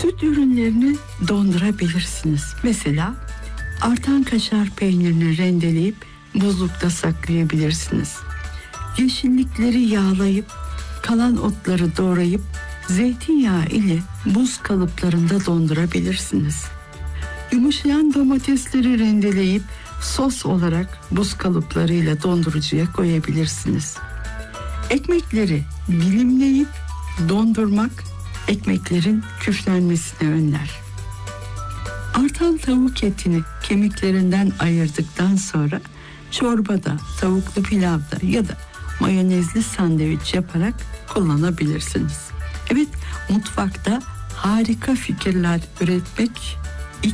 Süt ürünlerini dondurabilirsiniz. Mesela artan kaşar peynirini rendeleyip buzlukta saklayabilirsiniz. Yeşillikleri yağlayıp kalan otları doğrayıp zeytinyağı ile buz kalıplarında dondurabilirsiniz. Yumuşayan domatesleri rendeleyip sos olarak buz kalıplarıyla dondurucuya koyabilirsiniz. Ekmekleri dilimleyip dondurmak ekmeklerin küflenmesini önler. Artan tavuk etini kemiklerinden ayırdıktan sonra çorbada, tavuklu pilavda ya da mayonezli sandviç yaparak kullanabilirsiniz. Evet, mutfakta harika fikirler üretmek